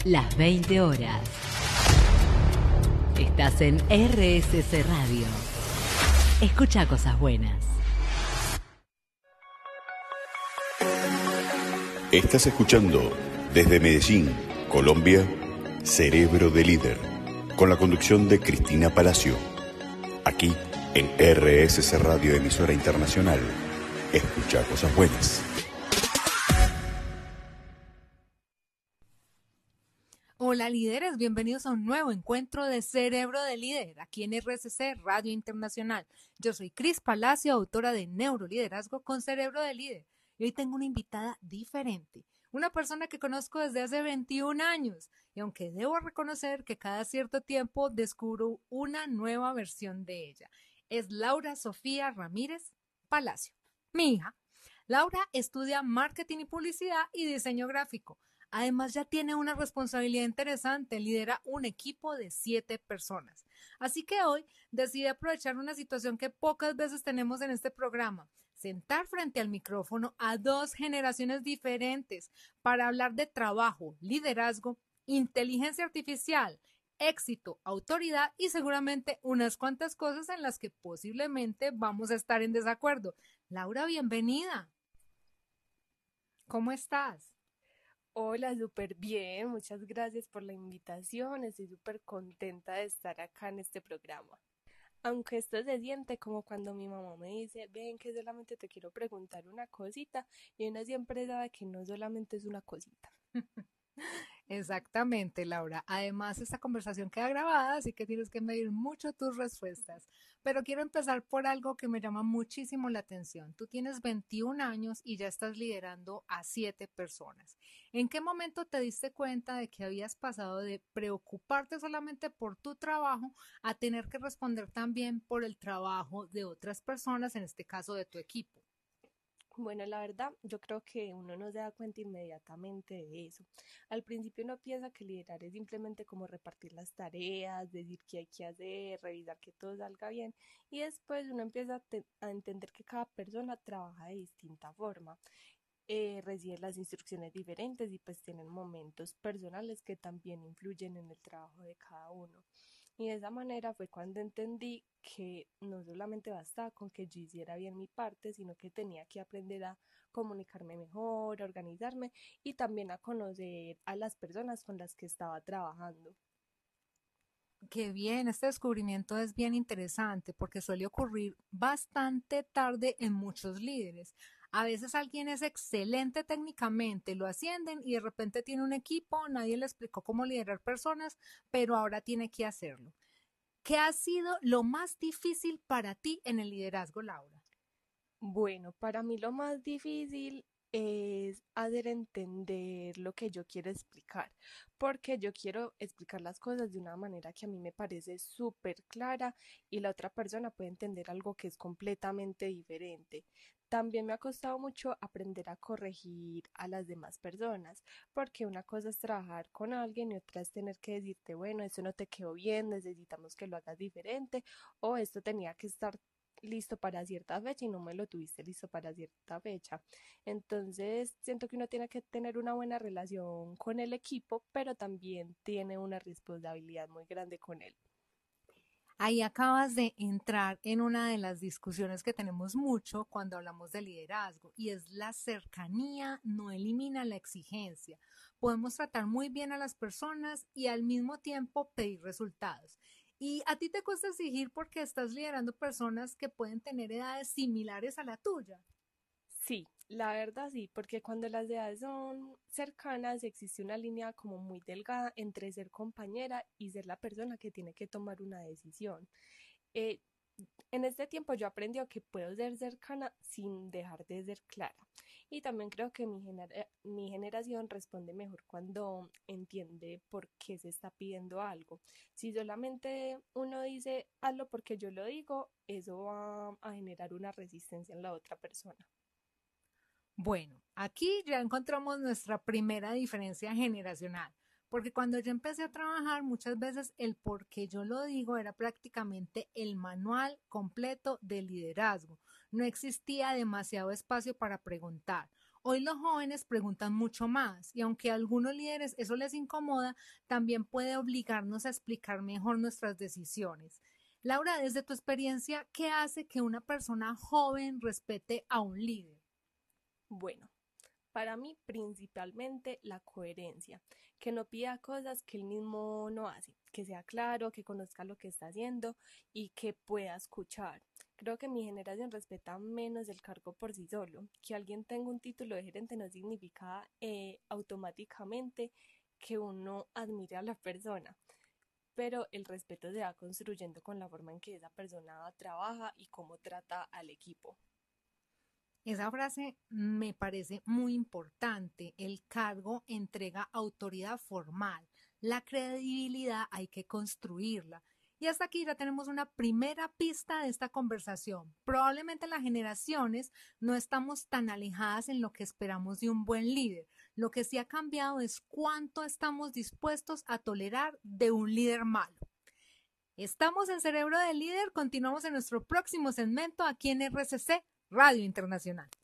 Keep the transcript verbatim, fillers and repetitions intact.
Las veinte horas. Estás en R S C Radio. Escucha cosas buenas. Estás escuchando desde Medellín, Colombia, Cerebro de Líder, con la conducción de Cristina Palacio. Aquí en R S C Radio, emisora internacional. Escucha cosas buenas. Hola líderes, bienvenidos a un nuevo encuentro de Cerebro de Líder aquí en R S C Radio Internacional. Yo soy Cris Palacio, autora de Neuroliderazgo con Cerebro de Líder. Y hoy tengo una invitada diferente, una persona que conozco desde hace veintiún años. Y aunque debo reconocer que cada cierto tiempo descubro una nueva versión de ella, es Laura Sofía Ramírez Palacio, mi hija. Laura estudia marketing y publicidad y diseño gráfico. Además, ya tiene una responsabilidad interesante, lidera un equipo de siete personas. Así que hoy decidí aprovechar una situación que pocas veces tenemos en este programa, sentar frente al micrófono a dos generaciones diferentes para hablar de trabajo, liderazgo, inteligencia artificial, éxito, autoridad y seguramente unas cuantas cosas en las que posiblemente vamos a estar en desacuerdo. Laura, bienvenida. ¿Cómo estás? Hola, súper bien, muchas gracias por la invitación, estoy súper contenta de estar acá en este programa. Aunque esto se siente como cuando mi mamá me dice, ven que solamente te quiero preguntar una cosita, y uno siempre sabe que no solamente es una cosita. Exactamente, Laura. Además, esta conversación queda grabada, así que tienes que medir mucho tus respuestas. Pero quiero empezar por algo que me llama muchísimo la atención. Tú tienes veintiún años y ya estás liderando a siete personas. ¿En qué momento te diste cuenta de que habías pasado de preocuparte solamente por tu trabajo a tener que responder también por el trabajo de otras personas, en este caso de tu equipo? Bueno, la verdad, yo creo que uno no se da cuenta inmediatamente de eso. Al principio uno piensa que liderar es simplemente como repartir las tareas, decir qué hay que hacer, revisar que todo salga bien, y después uno empieza a, te- a entender que cada persona trabaja de distinta forma, eh, recibe las instrucciones diferentes y pues tienen momentos personales que también influyen en el trabajo de cada uno. Y de esa manera fue cuando entendí que no solamente bastaba con que yo hiciera bien mi parte, sino que tenía que aprender a comunicarme mejor, a organizarme y también a conocer a las personas con las que estaba trabajando. Qué bien, este descubrimiento es bien interesante porque suele ocurrir bastante tarde en muchos líderes. A veces alguien es excelente técnicamente, lo ascienden y de repente tiene un equipo, nadie le explicó cómo liderar personas, pero ahora tiene que hacerlo. ¿Qué ha sido lo más difícil para ti en el liderazgo, Laura? Bueno, para mí lo más difícil es hacer entender lo que yo quiero explicar, porque yo quiero explicar las cosas de una manera que a mí me parece súper clara y la otra persona puede entender algo que es completamente diferente. También me ha costado mucho aprender a corregir a las demás personas, porque una cosa es trabajar con alguien y otra es tener que decirte, bueno, esto no te quedó bien, necesitamos que lo hagas diferente, o esto tenía que estar listo para cierta fecha y no me lo tuviste listo para cierta fecha. Entonces, siento que uno tiene que tener una buena relación con el equipo, pero también tiene una responsabilidad muy grande con él. Ahí acabas de entrar en una de las discusiones que tenemos mucho cuando hablamos de liderazgo y es la cercanía no elimina la exigencia. Podemos tratar muy bien a las personas y al mismo tiempo pedir resultados. Y a ti te cuesta exigir porque estás liderando personas que pueden tener edades similares a la tuya. Sí, la verdad sí, porque cuando las edades son cercanas existe una línea como muy delgada entre ser compañera y ser la persona que tiene que tomar una decisión. Eh, en este tiempo yo aprendí que puedo ser cercana sin dejar de ser clara. Y también creo que mi, gener mi generación responde mejor cuando entiende por qué se está pidiendo algo. Si solamente uno dice hazlo porque yo lo digo, eso va a generar una resistencia en la otra persona. Bueno, aquí ya encontramos nuestra primera diferencia generacional, porque cuando yo empecé a trabajar, muchas veces el por qué yo lo digo era prácticamente el manual completo de liderazgo. No existía demasiado espacio para preguntar. Hoy los jóvenes preguntan mucho más y aunque a algunos líderes eso les incomoda, también puede obligarnos a explicar mejor nuestras decisiones. Laura, desde tu experiencia, ¿qué hace que una persona joven respete a un líder? Bueno, para mí principalmente la coherencia, que no pida cosas que él mismo no hace, que sea claro, que conozca lo que está haciendo y que pueda escuchar. Creo que mi generación respeta menos el cargo por sí solo. Que alguien tenga un título de gerente no significa eh, automáticamente que uno admire a la persona, pero el respeto se va construyendo con la forma en que esa persona trabaja y cómo trata al equipo. Esa frase me parece muy importante. El cargo entrega autoridad formal. La credibilidad hay que construirla. Y hasta aquí ya tenemos una primera pista de esta conversación. Probablemente las generaciones no estamos tan alejadas en lo que esperamos de un buen líder. Lo que sí ha cambiado es cuánto estamos dispuestos a tolerar de un líder malo. Estamos en Cerebro de Líder. Continuamos en nuestro próximo segmento aquí en R C C Radio Internacional.